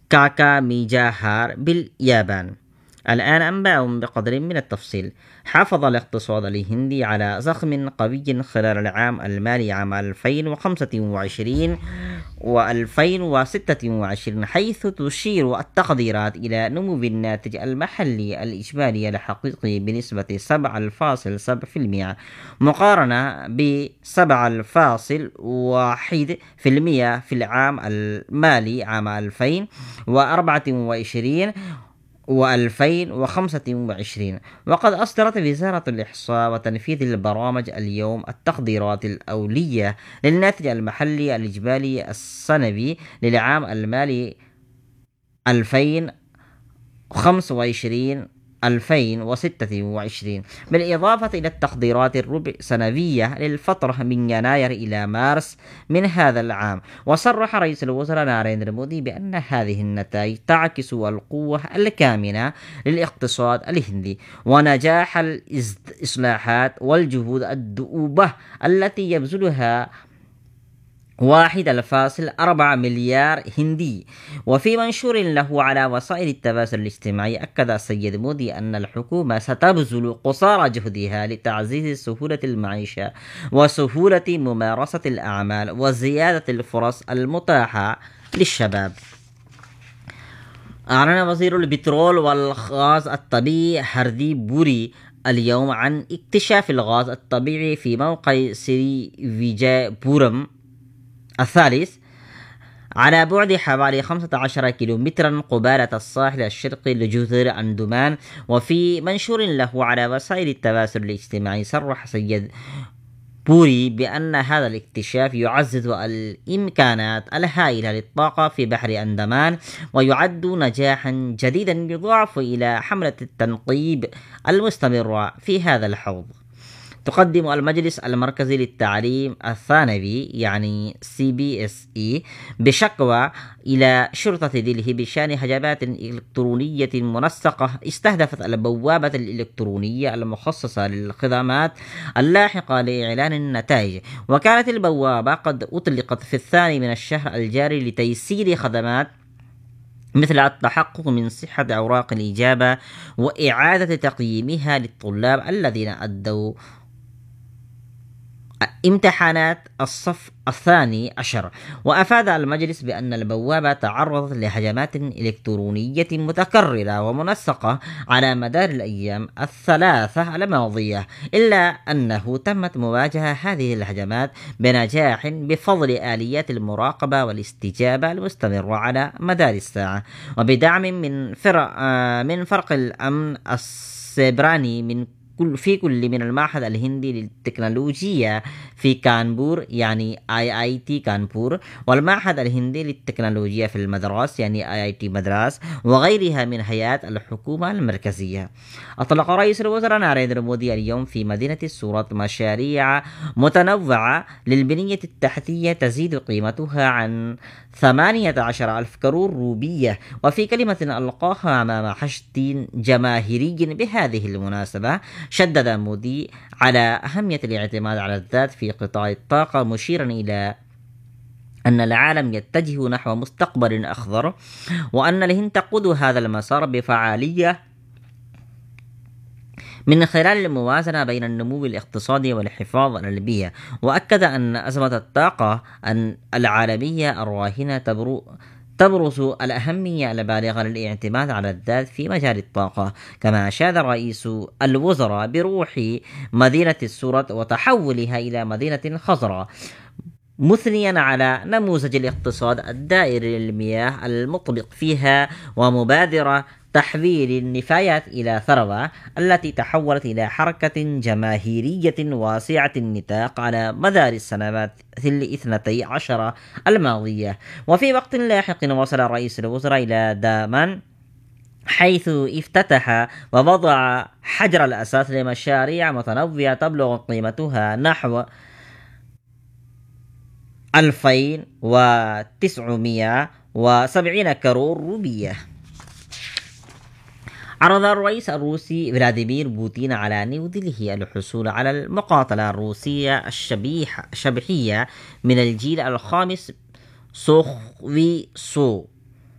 كاكا ميجاهار باليابان. الآن أنباء بقدر من التفصيل. حافظ الاقتصاد الهندي على زخم قوي خلال العام المالي عام 2025 و2026، حيث تشير التقديرات إلى نمو الناتج المحلي الإجمالي الحقيقي بنسبة 7.7% مقارنة ب 7.1% في العام المالي عام 2024 و2025. وقد أصدرت وزارة الإحصاء وتنفيذ البرامج اليوم التقديرات الأولية للناتج المحلي الإجمالي السنوي للعام المالي 2025-2026، بالإضافة إلى التقديرات الربع سنوية للفترة من يناير إلى مارس من هذا العام. وصرح رئيس الوزراء ناريندرا مودي بأن هذه النتائج تعكس القوة الكامنة للاقتصاد الهندي ونجاح الإصلاحات والجهود الدؤوبة التي يبذلها 1.4 مليار هندي. وفي منشور له على وسائل التواصل الاجتماعي، أكد السيد مودي أن الحكومة ستبذل قصارى جهدها لتعزيز سهولة المعيشة وسهولة ممارسة الأعمال وزيادة الفرص المتاحة للشباب. أعلن وزير البترول والغاز الطبيعي هرديب بوري اليوم عن اكتشاف الغاز الطبيعي في موقع سري فيجاي بورم الثالث على بعد حوالي 15 كيلومترا قبالة الساحل الشرقي لجزر أندمان. وفي منشور له على وسائل التواصل الاجتماعي، صرح سيد بوري بأن هذا الاكتشاف يعزز الإمكانات الهائلة للطاقة في بحر أندمان، ويعد نجاحا جديدا يضاعف إلى حملة التنقيب المستمرة في هذا الحوض. تقدم المجلس المركزي للتعليم الثانوي يعني CBSE بشكوى إلى شرطة دلهي بشأن هجمات إلكترونية منسقة استهدفت البوابة الإلكترونية المخصصة للخدمات اللاحقة لإعلان النتائج. وكانت البوابة قد أطلقت في الثاني من الشهر الجاري لتيسير خدمات مثل التحقق من صحة أوراق الإجابة وإعادة تقييمها للطلاب الذين أدوا امتحانات الصف الثاني عشر. وأفاد المجلس بأن البوابة تعرضت لهجمات إلكترونية متكررة ومنسقة على مدار الأيام الثلاثة الماضية، إلا أنه تمت مواجهة هذه الهجمات بنجاح بفضل آليات المراقبة والاستجابة المستمرة على مدار الساعة، وبدعم من فرق الأمن السيبراني في كل من المعهد الهندي للتكنولوجيا في كانبور يعني IIT كانبور، والمعهد الهندي للتكنولوجيا في المدراس يعني IIT مدراس، وغيرها من هيئات الحكومة المركزية. أطلق رئيس الوزراء ناريندرا مودي اليوم في مدينة سورات مشاريع متنوعة للبنية التحتية تزيد قيمتها عن 18,000 كرور روبية. وفي كلمة ألقاها أمام حشد جماهيري بهذه المناسبة، شدد مودي على أهمية الاعتماد على الذات في قطاع الطاقة، مشيرا إلى أن العالم يتجه نحو مستقبل أخضر، وأن الهند تقود هذا المسار بفعالية من خلال الموازنة بين النمو الاقتصادي والحفاظ على البيئة. وأكد أن أزمة الطاقة العالمية الراهنة تبرز الأهمية البالغة للاعتماد على الذات في مجال الطاقة. كما أشاد رئيس الوزراء بروح مدينة سورات وتحولها إلى مدينة خضراء، مثنيا على نموذج الاقتصاد الدائري للمياه المطلق فيها ومبادرة تحويل النفايات إلى ثروة التي تحولت إلى حركة جماهيرية واسعة النطاق على مدار السنوات 12 الماضية. وفي وقت لاحق وصل رئيس الوزراء إلى دامن، حيث افتتح ووضع حجر الأساس لمشاريع متنوعة تبلغ قيمتها نحو 2970 كرور روبية. عرض الرئيس الروسي فلاديمير بوتين على نيودلهي الحصول على المقاتلة الروسية الشبيحية من الجيل الخامس سوخوي سو